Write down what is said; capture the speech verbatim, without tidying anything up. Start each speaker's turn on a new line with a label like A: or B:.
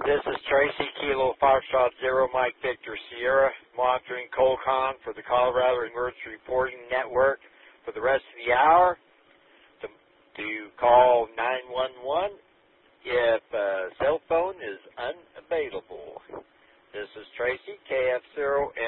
A: This is Tracy, Kilo Foxtrot Zero, Mike Victor Sierra, monitoring Colcon for the Colorado Emergency Reporting Network for the rest of the hour. To, to call nine one one if a cell phone is unavailable. This is Tracy, K F zero